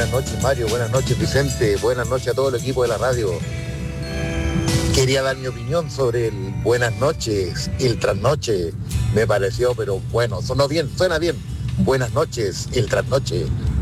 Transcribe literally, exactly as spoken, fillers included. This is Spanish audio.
buenas noches Mario, buenas noches Vicente, buenas noches a todo el equipo de la radio. Quería dar mi opinión sobre el buenas noches y el trasnoche. Me pareció, pero bueno, sonó bien, suena bien. Buenas noches y el trasnoche.